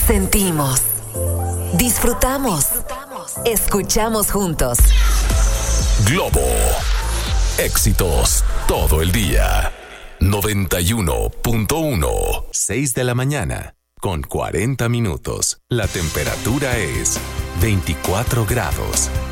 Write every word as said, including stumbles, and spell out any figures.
Sentimos, disfrutamos, escuchamos juntos. Globo. Éxitos todo el día. noventa y uno punto uno. seis de la mañana con cuarenta minutos. La temperatura es veinticuatro grados.